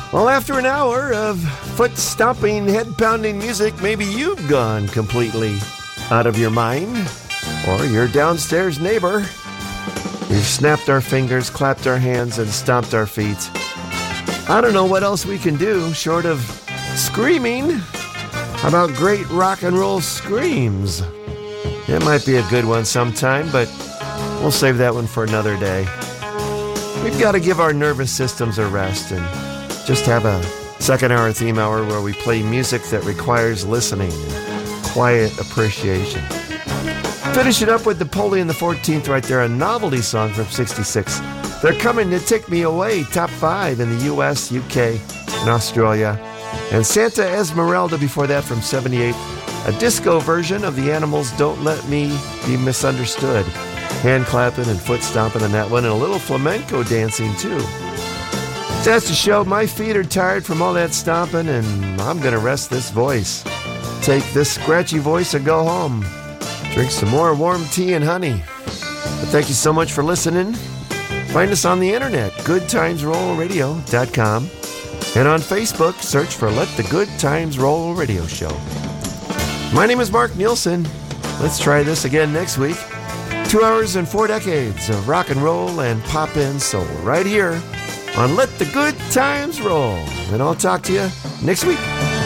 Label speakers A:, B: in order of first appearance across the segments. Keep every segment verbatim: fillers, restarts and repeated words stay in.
A: Well, after an hour of foot-stomping, head-pounding music, maybe you've gone completely out of your mind, or your downstairs neighbor. We've snapped our fingers, clapped our hands, and stomped our feet. I don't know what else we can do short of screaming. How about great rock and roll screams? It might be a good one sometime, but we'll save that one for another day. We've got to give our nervous systems a rest and just have a second hour theme hour where we play music that requires listening and quiet appreciation. Finish it up with Napoleon the fourteenth right there, a novelty song from sixty-six. They're coming to take me away, top five in the U S, U K, and Australia. And Santa Esmeralda before that from seventy-eight, a disco version of the Animals' Don't Let Me Be Misunderstood. Hand clapping and foot stomping on that one, and a little flamenco dancing too. That's the show. My feet are tired from all that stomping, and I'm going to rest this voice. Take this scratchy voice and go home. Drink some more warm tea and honey. But thank you so much for listening. Find us on the internet, good times roll radio dot com. And on Facebook, search for Let the Good Times Roll Radio Show. My name is Mark Nielsen. Let's try this again next week. Two hours and four decades of rock and roll and pop and soul right here on Let the Good Times Roll. And I'll talk to you next week.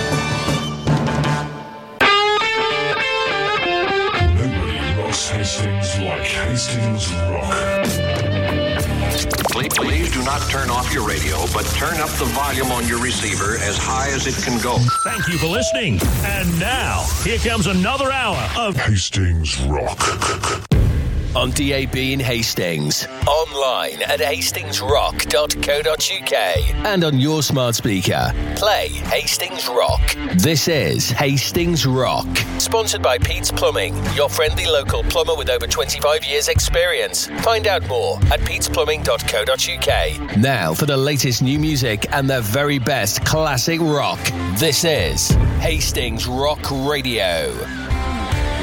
B: Nobody rocks Hastings like Hastings Rock.
C: Please, please do not turn off your radio, but turn up the volume on your receiver as high as it can go.
D: Thank you for listening. And now, here comes another hour of
B: Hastings Rock.
E: On D A B in Hastings, online at hastings rock dot co dot uk, and on your smart speaker. Play Hastings Rock. This is Hastings Rock. Sponsored by Pete's Plumbing, your friendly local plumber with over twenty-five years experience. Find out more at petes plumbing dot co dot uk. Now for the latest new music and the very best classic rock. This is Hastings Rock Radio.